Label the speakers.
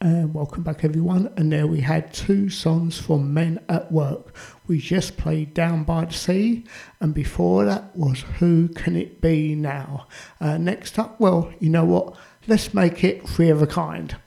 Speaker 1: And welcome back everyone. And there we had two songs from Men at Work. We just played Down by the Sea, and before that was Who Can It Be Now. Next up, well, you know what? Let's make it Three of a Kind.